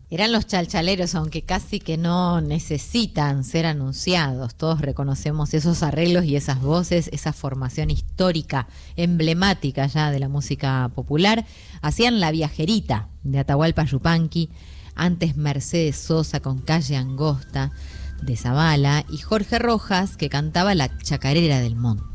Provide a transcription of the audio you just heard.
Eran los chalchaleros, aunque casi que no necesitan ser anunciados. Todos reconocemos esos arreglos y esas voces, esa formación histórica, emblemática ya de la música popular. Hacían La Viajerita de Atahualpa Yupanqui, antes Mercedes Sosa con Calle Angosta de Zabala y Jorge Rojas, que cantaba La Chacarera del Monte.